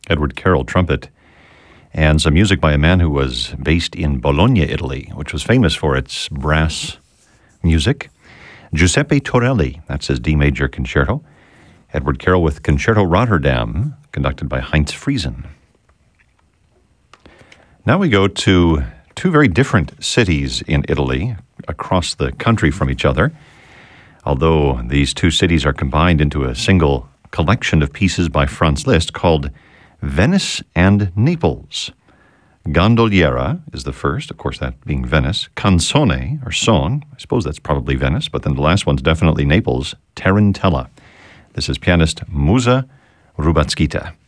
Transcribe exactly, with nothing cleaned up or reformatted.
Edward Carroll, trumpet, and some music by a man who was based in Bologna, Italy, which was famous for its brass music. Giuseppe Torelli, that's his D major concerto. Edward Carroll with Concerto Rotterdam, conducted by Heinz Friesen. Now we go to two very different cities in Italy, across the country from each other. Although these two cities are combined into a single collection of pieces by Franz Liszt called Venice and Naples. Gondoliera is the first, of course, that being Venice. Canzone, or song, I suppose that's probably Venice, but then the last one's definitely Naples, Tarantella. This is pianist Musa Rubacskita.